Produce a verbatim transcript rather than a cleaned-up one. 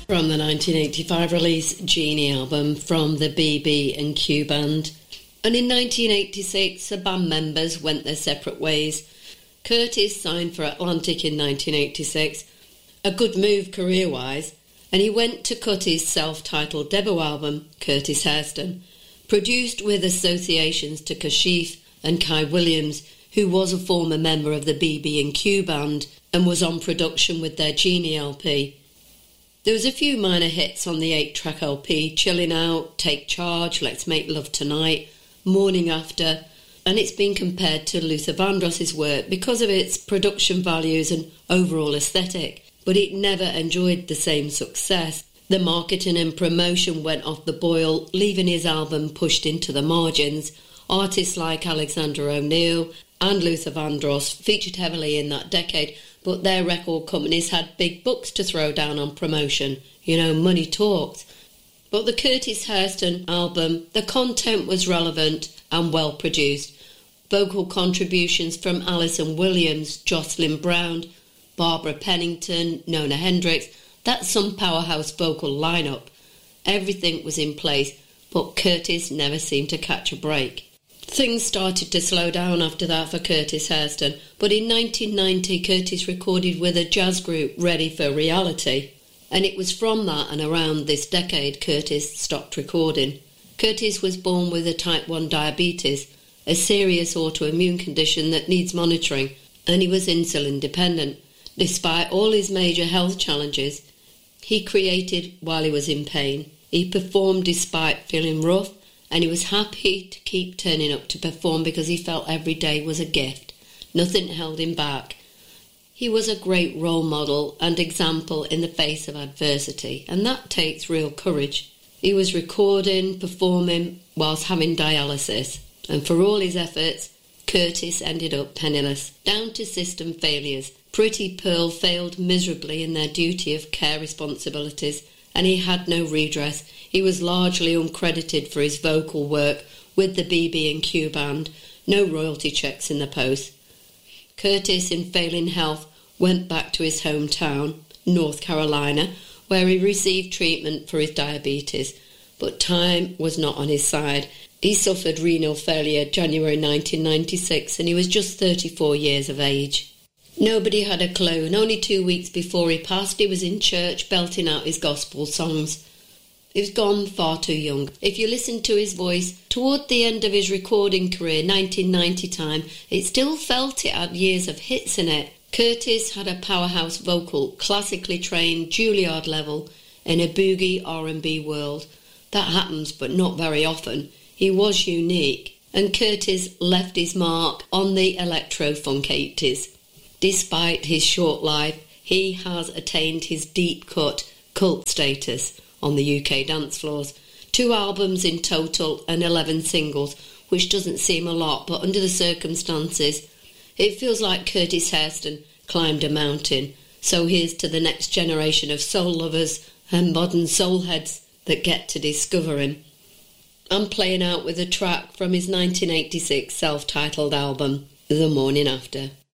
From the nineteen eighty-five release Genie album from the B B and Q Band. And in nineteen eighty-six, the band members went their separate ways. Curtis signed for Atlantic in nineteen eighty-six, a good move career-wise, and he went to cut his self-titled debut album, Curtis Hairston, produced with associations to Kashif and Kai Williams, who was a former member of the B B and Q Band and was on production with their Genie L P. There was a few minor hits on the eight-track L P, Chilling Out, Take Charge, Let's Make Love Tonight, Morning After, and it's been compared to Luther Vandross's work because of its production values and overall aesthetic, but it never enjoyed the same success. The marketing and promotion went off the boil, leaving his album pushed into the margins. Artists like Alexander O'Neill and Luther Vandross featured heavily in that decade, but their record companies had big bucks to throw down on promotion. You know, money talks. But the Curtis Hairston album, the content was relevant and well produced. Vocal contributions from Alison Williams, Jocelyn Brown, Barbara Pennington, Nona Hendrix. That's some powerhouse vocal lineup. Everything was in place, but Curtis never seemed to catch a break. Things started to slow down after that for Curtis Hairston, but in nineteen ninety Curtis recorded with a jazz group, Ready for Reality, and it was from that and around this decade Curtis stopped recording. Curtis was born with a type one diabetes, a serious autoimmune condition that needs monitoring, and he was insulin dependent. Despite all his major health challenges, he created while he was in pain. He performed despite feeling rough, and he was happy to keep turning up to perform because he felt every day was a gift. Nothing held him back. He was a great role model and example in the face of adversity, and that takes real courage. He was recording, performing, whilst having dialysis, and for all his efforts, Curtis ended up penniless, down to system failures. Pretty Pearl failed miserably in their duty of care responsibilities, and he had no redress. He was largely uncredited for his vocal work with the B B and Q Band, no royalty checks in the post. Curtis, in failing health, went back to his hometown, North Carolina, where he received treatment for his diabetes, but time was not on his side. He suffered renal failure January nineteen ninety-six, and he was just thirty-four years of age. Nobody had a clue, and only two weeks before he passed, he was in church belting out his gospel songs. He was gone far too young. If you listen to his voice, toward the end of his recording career, nineteen ninety time, it still felt it had years of hits in it. Curtis had a powerhouse vocal, classically trained, Juilliard level, in a boogie R and B world. That happens, but not very often. He was unique, and Curtis left his mark on the electro-funk eighties. Despite his short life, he has attained his deep-cut cult status on the U K dance floors. Two albums in total and eleven singles, which doesn't seem a lot, but under the circumstances, it feels like Curtis Hairston climbed a mountain. So here's to the next generation of soul lovers and modern soul heads that get to discover him. I'm playing out with a track from his nineteen eighty-six self-titled album, The Morning After.